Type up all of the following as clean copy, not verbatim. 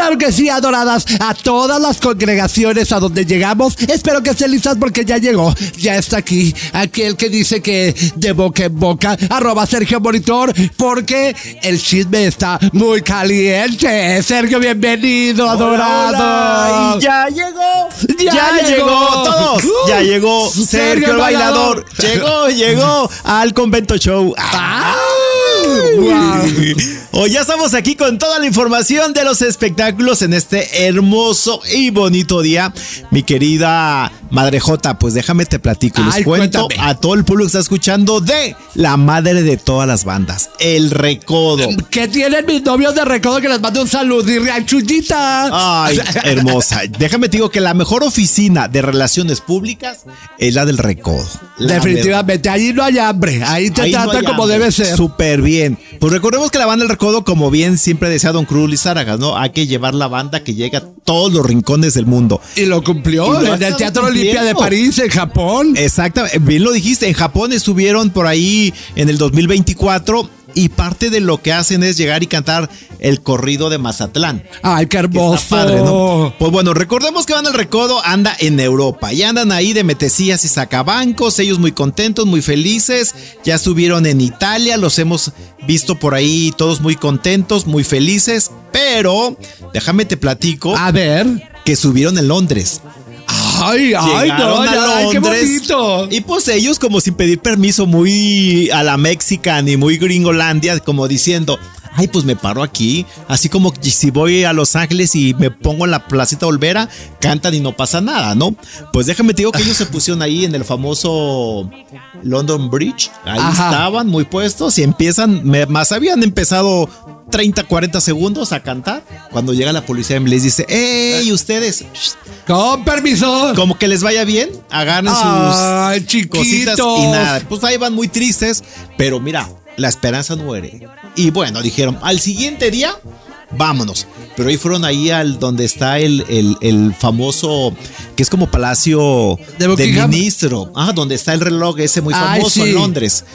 Claro que sí, adoradas, a todas las congregaciones a donde llegamos, espero que estén listas porque ya llegó, ya está aquí, aquel que dice que de boca en boca, @Sergio Monitor, porque el chisme está muy caliente. Sergio, bienvenido, adorado. Hola, y ya llegó todos, ya llegó Sergio el bailador, llegó al Convento Show. Wow. Hoy ya estamos aquí con toda la información de los espectáculos en este hermoso y bonito día. Mi querida Madre Jota, pues déjame te platico, les cuento cuéntame a todo el público que está escuchando de la madre de todas las bandas, El Recodo. ¿Qué tienen mis novios de Recodo que les mando un saludo y Chuyita? Ay, hermosa. Déjame te digo que la mejor oficina de relaciones públicas es la del Recodo. Definitivamente, ahí no hay hambre, ahí te tratan como debe ser. Súper bien. Pues recordemos que la banda El Recodo, como bien siempre decía Don Cruz Lizárraga, ¿no? Hay que llevar la banda que llega a todos los rincones del mundo. Y lo cumplió en el Teatro Olimpia de París, en Japón. Exactamente, bien lo dijiste. En Japón estuvieron por ahí en el 2024. Y parte de lo que hacen es llegar y cantar el corrido de Mazatlán. ¡Ay, qué hermoso! Está padre, ¿no? Pues bueno, recordemos que Banda El Recodo anda en Europa. Ya andan ahí de metecillas y sacabancos. Ellos muy contentos, muy felices. Ya estuvieron en Italia. Los hemos visto por ahí todos muy contentos, muy felices. Pero, déjame te platico. A ver. Que subieron en Londres. Ay, qué bonito. Y pues ellos como sin pedir permiso, muy a la Mexican y muy Gringolandia, como diciendo, ay, pues me paro aquí, así como si voy a Los Ángeles y me pongo en la Placita Olvera, cantan y no pasa nada, ¿no? Pues déjame te digo que ellos se pusieron ahí en el famoso London Bridge, ahí estaban muy puestos y empiezan, más habían empezado 30, 40 segundos a cantar, cuando llega la policía y les dice, ¡ey, ustedes! Con permiso. Como que les vaya bien, agarren sus cositas y nada. Pues ahí van muy tristes, pero mira, la esperanza no muere. Y bueno, dijeron, al siguiente día, vámonos. Pero ahí fueron ahí al donde está el famoso, que es como palacio del ministro. Donde está el reloj ese muy famoso en Londres.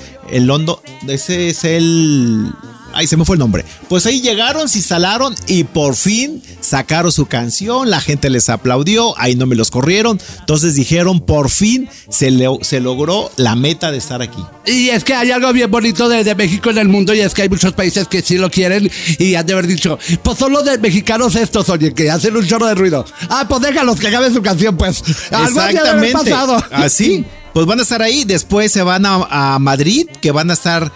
Ese es el... Ay, se me fue el nombre. Pues ahí llegaron, se instalaron y por fin sacaron su canción. La gente les aplaudió. Ahí no me los corrieron. Entonces dijeron, por fin se logró la meta de estar aquí. Y es que hay algo bien bonito de México en el mundo. Y es que hay muchos países que sí lo quieren. Y han de haber dicho, pues son los de mexicanos estos, oye, que hacen un chorro de ruido. Pues déjalos que acaben su canción, pues. Algo así debe haber pasado. Así. Pues van a estar ahí. Después se van a Madrid, que van a estar...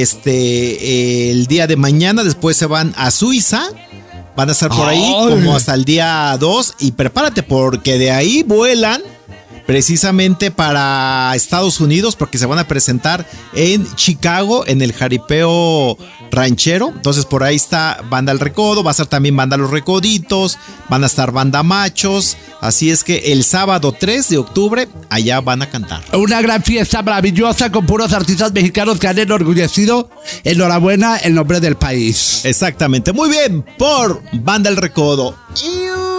el día de mañana. Después se van a Suiza. Van a estar por ahí como hasta el día 2. Y prepárate porque de ahí vuelan precisamente para Estados Unidos, porque se van a presentar en Chicago en el Jaripeo Ranchero. Entonces por ahí está Banda El Recodo, va a estar también Banda Los Recoditos, van a estar Banda Machos. Así es que el sábado 3 de octubre allá van a cantar. Una gran fiesta maravillosa con puros artistas mexicanos que han enorgullecido, enhorabuena, el nombre del país. Exactamente, muy bien por Banda El Recodo.